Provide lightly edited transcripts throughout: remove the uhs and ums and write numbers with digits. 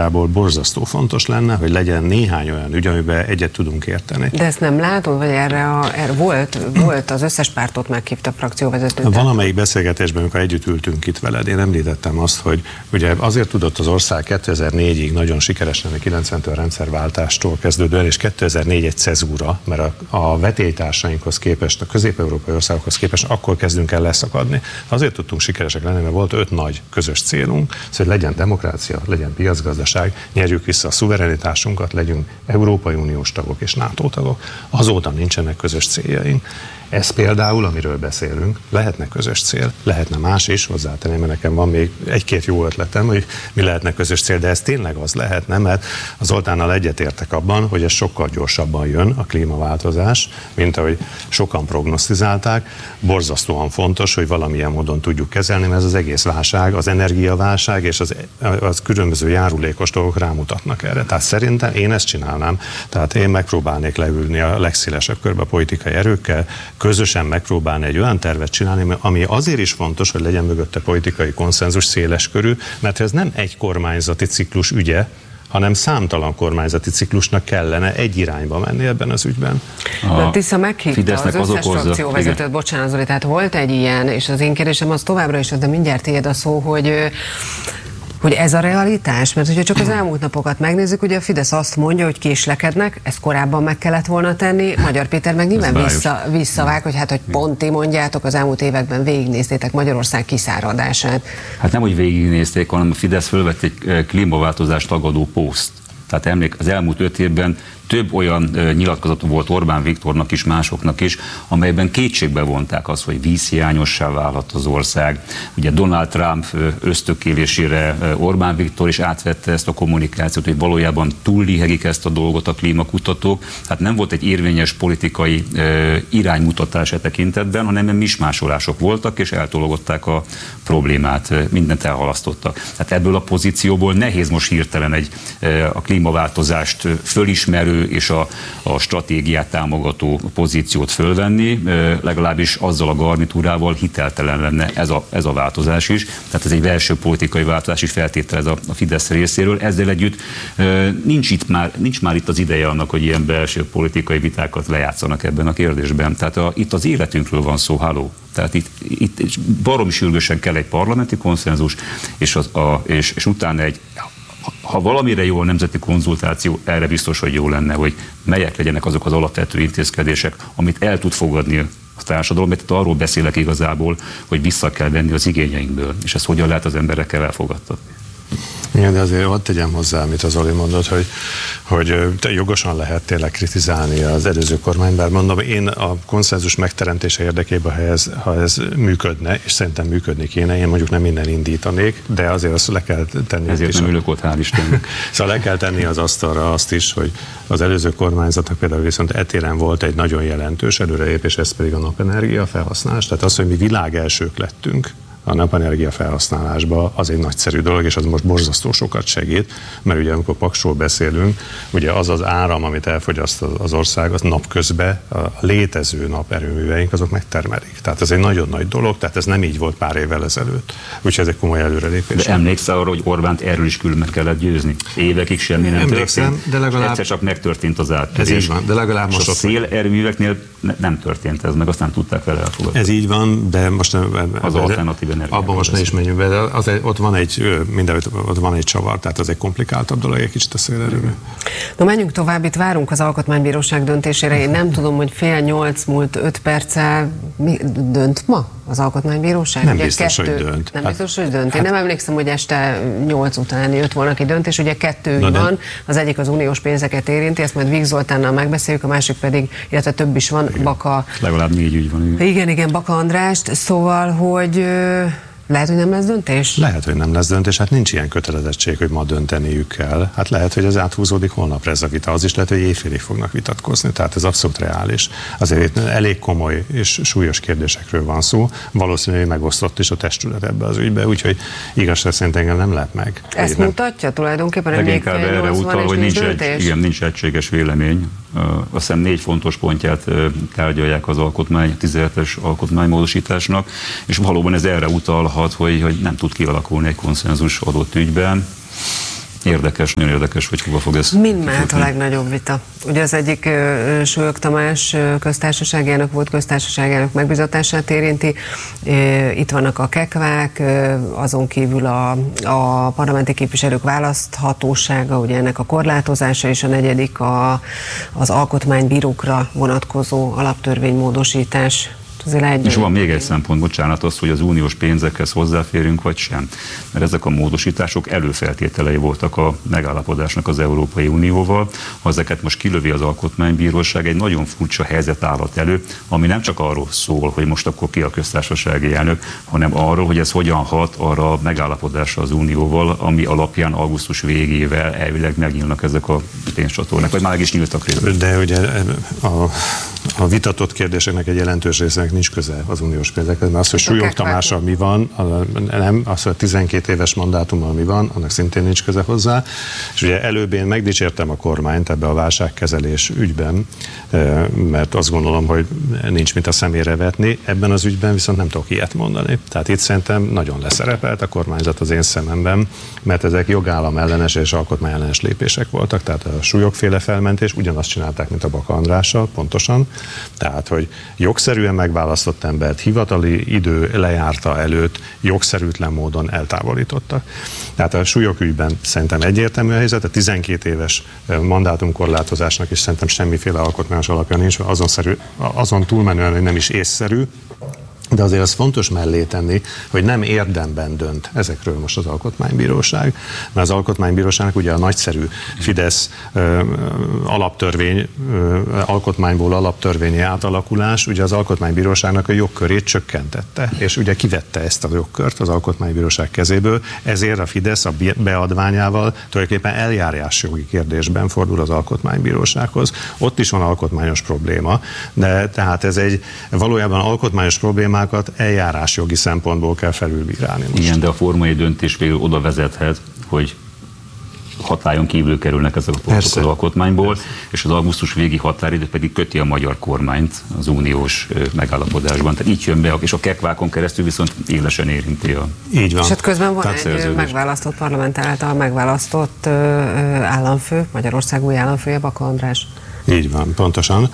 szempontjából borzasztó fontos lenne, hogy legyen néhány olyan ügy, amiben egyet tudunk érteni. De ezt nem látod, vagy erre volt az összes pártot meghívta a frakcióvezető? Valamelyik beszélgetésben, amikor együtt ültünk itt veled, én említettem azt, hogy ugye azért tudott az ország 2004-ig nagyon sikeres lenni, 90-től rendszerváltástól kezdődően, és 2004 egy cezúra, mert a vetélytársainkhoz képest, a közép-európai országokhoz képest akkor kezdünk el leszakadni. Azért tudtunk sikeresek lenni, mert volt 5 nagy közös célunk, hogy legyen demokrácia, legyen piacgazdaság, nyerjük vissza a szuverenitásunkat, legyünk Európai Uniós tagok és NATO tagok. Azóta nincsenek közös céljaink. Ez például, amiről beszélünk, lehetne közös cél, lehetne más is, hozzátenném, mert nekem van még 1-2 jó ötletem, hogy mi lehetne közös cél, de ez tényleg az lehetne, mert az Zoltánnal egyetértek abban, hogy ez sokkal gyorsabban jön, a klímaváltozás, mint ahogy sokan prognosztizálták. Borzasztóan fontos, hogy valamilyen módon tudjuk kezelni, mert ez az egész válság, az energiaválság és az különböző járulékos dolgok rámutatnak erre. Tehát szerintem én ezt csinálnám, tehát én megpróbálnék leülni a legszélesebb körbe a politikai erőkkel, közösen megpróbálni egy olyan tervet csinálni, ami azért is fontos, hogy legyen mögötte politikai konszenzus széles körű, mert ez nem egy kormányzati ciklus ügye, hanem számtalan kormányzati ciklusnak kellene egy irányba menni ebben az ügyben. De Tisza meghívta az összes frakcióvezetőt, bocsánat Zoli, tehát volt egy ilyen, és az én kérdésem az továbbra is, de mindjárt tiéd a szó, hogy ez a realitás? Mert hogyha csak az elmúlt napokat megnézzük, ugye a Fidesz azt mondja, hogy késlekednek, ezt korábban meg kellett volna tenni, Magyar Péter meg nyilván visszavág, hogy hát, hogy pont ti mondjátok, az elmúlt években végignéztétek Magyarország kiszáradását. Hát nem, hogy végignézték, hanem a Fidesz fölvett egy klímaváltozást tagadó poszt. Tehát az elmúlt 5 évben több olyan nyilatkozat volt Orbán Viktornak is, másoknak is, amelyben kétségbe vonták azt, hogy vízhiányossá válhat az ország. Ugye Donald Trump ösztökélésére Orbán Viktor is átvette ezt a kommunikációt, hogy valójában túllihegik ezt a dolgot a klímakutatók. Hát nem volt egy érvényes politikai iránymutatás e tekintetben, hanem mismásolások voltak, és eltologatták a problémát, mindent elhalasztottak. Tehát ebből a pozícióból nehéz most hirtelen a klímaváltozást fölismerő és a stratégiát támogató pozíciót fölvenni, legalábbis azzal a garnitúrával hiteltelen lenne ez a változás is. Tehát ez egy belső politikai változás is feltételez a Fidesz részéről. Ezzel együtt nincs már itt az ideje annak, hogy ilyen belső politikai vitákat lejátszanak ebben a kérdésben. Tehát itt az életünkről van szó, halló. Tehát itt baromi sürgősen kell egy parlamenti konszenzus, és utána ha valamire jó a nemzeti konzultáció, erre biztos, hogy jó lenne, hogy melyek legyenek azok az alapvető intézkedések, amit el tud fogadni a társadalom, mert arról beszélek igazából, hogy vissza kell venni az igényeinkből, és ezt hogyan lehet az emberekkel elfogadtatni. Igen, de azért ott tegyem hozzá, amit az Zoli mondott, hogy jogosan lehet tényleg kritizálni az előző kormányt, bár mondom, én a konszenzus megteremtése érdekében, ha ez működne, és szerintem működni kéne, én mondjuk nem minden indítanék, de azért azt le kell tenni. Ezért nem ülök ott, hál' Istennek. Szóval le kell tenni az asztalra azt is, hogy az előző kormányzatnak például viszont etéren volt egy nagyon jelentős előrelépés, ez pedig a napenergia felhasználás, tehát az, hogy mi világelsők lettünk a napenergia felhasználásba, az egy nagyszerű dolog, és az most borzasztó sokat segít, mert ugye amikor Paksról beszélünk, ugye az az áram, amit elfogyaszt az ország, az napközben a létező naperőműveink, azok megtermelik. Tehát ez egy nagyon nagy dolog, tehát ez nem így volt pár évvel ezelőtt. Úgyhogy ez egy komoly előrelépés. De emlékszel arra, hogy Orbánt erről is külön meg kellett győzni? Évekig semmi nem történt. De legalább egyszer csak megtörtént az áttörés. Ez így van, de legalább most a szélerőműveknél nem történt ez, meg azt nem tudták vele elfogadni. Ez így van, de most az alternatív energia. Abban most ne is menjünk be, de ott van egy csavar, tehát az egy komplikáltabb dolog, egy kicsit a szélerőmű. No, menjünk tovább, itt várunk az Alkotmánybíróság döntésére. Én nem tudom, hogy 7:30 múlt 5 perccel dönt ma az Alkotmánybíróság? Nem biztos, hogy dönt. Nem biztos, hogy dönt. Én nem emlékszem, hogy este 8 után jött volna ki döntés. Ugye 2 van, az egyik az uniós pénzeket érinti, ezt majd Vig Zoltánnal megbeszéljük, a másik pedig, illetve több is van, igen. Baka. Legalább 4 ügy van. Igen, Baka Andrást. Szóval, hogy lehet, hogy nem lesz döntés? Lehet, hogy nem lesz döntés, hát nincs ilyen kötelezettség, hogy ma dönteniük kell. Hát lehet, hogy ez áthúzódik holnapra ez a vita, az is lehet, hogy éjfélig fognak vitatkozni, tehát ez abszolút reális. Azért elég komoly és súlyos kérdésekről van szó, valószínűleg megosztott is a testület ebbe az ügybe, úgyhogy igazság szerint engem nem lep meg. Ezt mutatja tulajdonképpen, hogy még erre utal, hogy nincs egységes vélemény. Azt hiszem 4 fontos pontját tárgyalják az alkotmány, 17-es alkotmánymódosításnak, és valóban ez erre utalhat, hogy nem tud kialakulni egy konszenzus adott ügyben. Érdekes, nagyon érdekes, hogy hova fog ez. Mind mehet a legnagyobb vita. Ugye az egyik Súlyog Tamás köztársasági elnök volt, köztársasági elnök megbizatását érinti. Itt vannak a kekvák, azon kívül a parlamenti képviselők választhatósága, ugye ennek a korlátozása, és a negyedik az alkotmánybírókra vonatkozó alaptörvénymódosítás. És van még egy szempont, bocsánat, az, hogy az uniós pénzekhez hozzáférünk, vagy sem. Mert ezek a módosítások előfeltételei voltak a megállapodásnak az Európai Unióval. Ha ezeket most kilövi az Alkotmánybíróság, egy nagyon furcsa helyzet állhat elő, ami nem csak arról szól, hogy most akkor ki a köztársasági elnök, hanem arról, hogy ez hogyan hat arra a megállapodásra az Unióval, ami alapján augusztus végével elvileg megnyílnak ezek a pénzcsatornák, vagy már meg is nyíltak részben. De ugye a vitatott kérdéseknek egy jelentős részének nincs köze az uniós pénzekhez, mert az, hogy Súlyog Tamással mi van, nem, az, hogy 12 éves mandátummal mi van, annak szintén nincs köze hozzá. És ugye előbb én megdicsértem a kormányt ebbe a válságkezelés ügyben, mert azt gondolom, hogy nincs mit a szemére vetni. Ebben az ügyben viszont nem tudok ilyet mondani. Tehát itt szerintem nagyon leszerepelt a kormányzat az én szememben, mert ezek jogállam ellenes és alkotmány ellenes lépések voltak, tehát a súlyogféle felmentés ugyanazt csinálták, mint a Baka Andrással, pontosan. Tehát, hogy jogszerűen megválasztott embert hivatali idő lejárta előtt jogszerűtlen módon eltávolítottak. Tehát a súlyogügyben szerintem egyértelmű a helyzet, a 12 éves mandátumkorlátozásnak is szerintem semmiféle alkotmányos alapja nincs, azon túlmenően, hogy nem is észszerű, de azért az fontos mellé tenni, hogy nem érdemben dönt ezekről most az Alkotmánybíróság, mert az Alkotmánybíróságnak ugye a nagyszerű Fidesz alaptörvény, alkotmányból alaptörvényi átalakulás, ugye az Alkotmánybíróságnak a jogkörét csökkentette, és ugye kivette ezt a jogkört az Alkotmánybíróság kezéből, ezért a Fidesz a beadványával tulajdonképpen eljárásjogi kérdésben fordul az Alkotmánybírósághoz. Ott is van alkotmányos probléma, de tehát ez egy valójában alkotmányos probléma, eljárásjogi szempontból kell felülbírálni most. Igen, de a formai döntés végül oda vezethet, hogy hatályon kívül kerülnek ezek a pontok az alkotmányból, persze. És az augusztus végi határidő pedig köti a magyar kormányt az uniós megállapodásban. Tehát így jön be, és a kekvákon keresztül viszont élesen érinti a... Így van. És hát közben van egy megválasztott parlament által megválasztott államfő, Magyarország új államfője, Baka András. Így van, pontosan.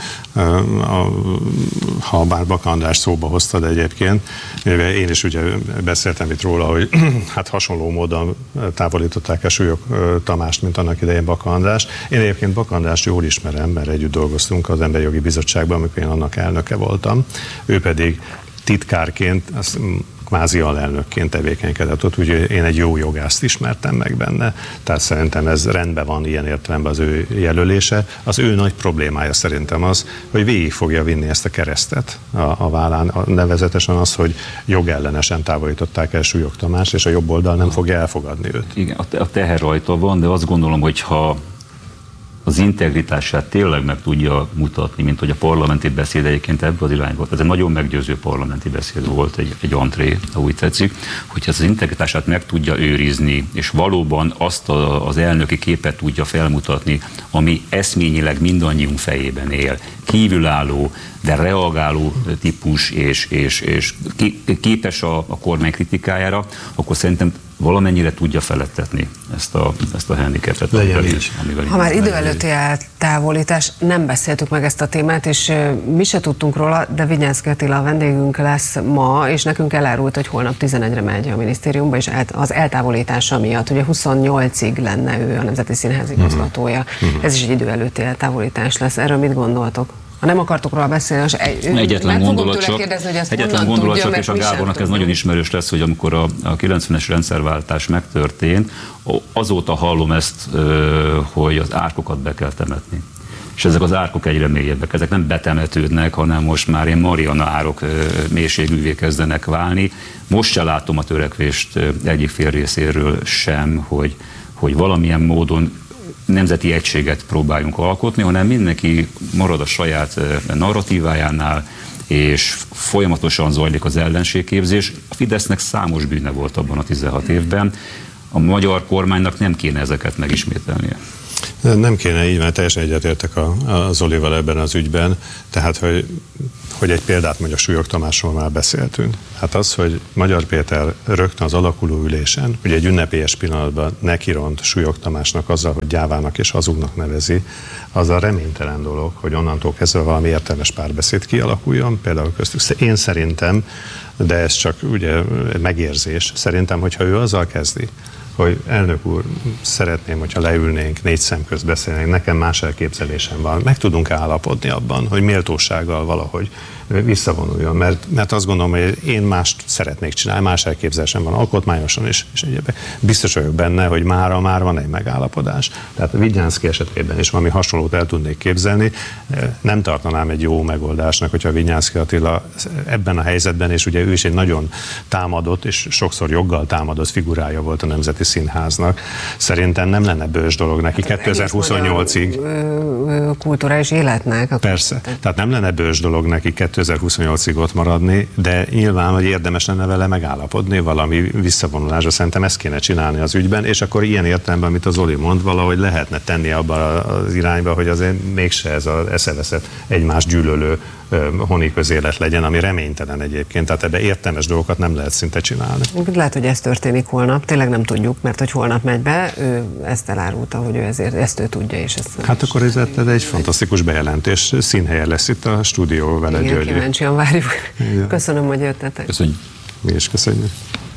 Ha bár Baka András szóba hoztad egyébként, én is ugye beszéltem itt róla, hogy hát hasonló módon távolították el Súlyog Tamást, mint annak idején Baka Andrást. Én egyébként Baka Andrást jól ismerem, mert együtt dolgoztunk az Emberi Jogi Bizottságban, amikor én annak elnöke voltam. Ő pedig titkárként, kvázi alelnökként tevékenykedett ott, úgyhogy én egy jó jogászt ismertem meg benne, tehát szerintem ez rendben van ilyen értelemben az ő jelölése. Az ő nagy problémája szerintem az, hogy végig fogja vinni ezt a keresztet a vállán, nevezetesen az, hogy jogellenesen távolították el Súlyog Tamást, és a jobb oldal nem fogja elfogadni őt. Igen, a teher rajta van, de azt gondolom, hogy ha az integritását tényleg meg tudja mutatni, mint hogy a parlamenti beszéd egyébként ebből az irányból. Ez egy nagyon meggyőző parlamenti beszéd volt, egy antré, ha úgy tetszik, hogyha az integritását meg tudja őrizni, és valóban azt az elnöki képet tudja felmutatni, ami eszményileg mindannyiunk fejében él, kívülálló, de reagáló típus, és képes a kormány kritikájára, akkor szerintem valamennyire tudja felettetni ezt a handicapet. Ha már idő előtti eltávolítás, nem beszéltük meg ezt a témát, és mi se tudtunk róla, de Vinyánszky Attila a vendégünk lesz ma, és nekünk elárult, hogy holnap 11-re megy a minisztériumba, és az eltávolítása miatt, ugye 28-ig lenne ő a Nemzeti Színház igazgatója. Ez is egy idő előtti eltávolítás lesz. Erről mit gondoltok? Ha nem akartok róla beszélni, egyetlen gondolat csak, és a Gábornak ez nagyon ismerős lesz, hogy amikor a 90-es rendszerváltás megtörtént, azóta hallom ezt, hogy az árkokat be kell temetni. És ezek az árkok egyre mélyebbek. Ezek nem betemetődnek, hanem most már ilyen Mariana árok mélységűvé kezdenek válni. Most se látom a törekvést egyik fél részéről sem, hogy valamilyen módon nemzeti egységet próbáljunk alkotni, hanem mindenki marad a saját narratívájánál, és folyamatosan zajlik az ellenségképzés. A Fidesznek számos bűne volt abban a 16 évben. A magyar kormánynak nem kéne ezeket megismételnie. Nem kéne így, mert teljesen egyetértek a Zolival ebben az ügyben. Tehát, hogy egy példát mondjuk Súlyog Tamásról már beszéltünk. Hát az, hogy Magyar Péter rögtön az alakuló ülésen, ugye egy ünnepélyes pillanatban nekiront Súlyog Tamásnak azzal, hogy gyávának és hazugnak nevezi, az a reménytelen dolog, hogy onnantól kezdve valami értelmes párbeszéd kialakuljon, például köztük. Én szerintem, de ez csak ugye megérzés, szerintem, hogyha ő azzal kezdi, hogy elnök úr, szeretném, hogyha leülnénk, 4 szem közt beszélnénk, nekem más elképzelésem van. Meg tudunk állapodni abban, hogy méltósággal valahogy visszavonuljon, mert azt gondolom, hogy én mást szeretnék csinálni, más elképzelésem van alkotmányosan is, és egyébként biztos vagyok benne, hogy már van egy megállapodás. Tehát a Vignyánszky esetében is valami hasonlót el tudnék képzelni. Nem tartanám egy jó megoldásnak, hogyha Vignyánszky Attila ebben a helyzetben, és ugye ő is egy nagyon támadott, és sokszor joggal támadott figurája volt a Nemzeti Színháznak. Szerintem nem lenne bős dolog neki 2028-ig. Kulturális életnek. Persze. Tehát nem lenne bős dolog neki 2028-ig ott maradni, de nyilván, hogy érdemes lenne vele megállapodni valami visszavonulásra. Szerintem ezt kéne csinálni az ügyben, és akkor ilyen értelemben, amit az Zoli mond, valahogy lehetne tenni abban az irányba, hogy azért mégse ez az eszeveszett egymás gyűlölő honi közélet legyen, ami reménytelen egyébként. Tehát ebbe értelmes dolgokat nem lehet szinte csinálni. Lehet, hogy ez történik holnap, tényleg nem tudjuk, mert hogy holnap megy be, ő ezt elárulta, hogy ő ezt ő tudja, és ezt hát akkor ez egy fantasztikus bejelentés. Színhelye lesz itt a stúdió vele, György. Kíváncsian várjuk. Köszönöm, hogy jöttetek. Köszönjük. Mi is köszönjük.